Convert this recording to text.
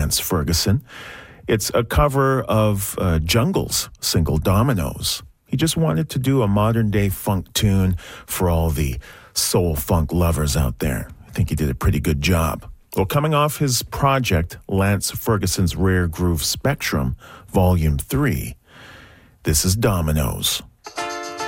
Lance Ferguson. It's a cover of Jungle's single Dominoes. He just wanted to do a modern-day funk tune for all the soul funk lovers out there. I think he did a pretty good job. Well, coming off his project, Lance Ferguson's Rare Groove Spectrum, Volume 3, this is Dominoes.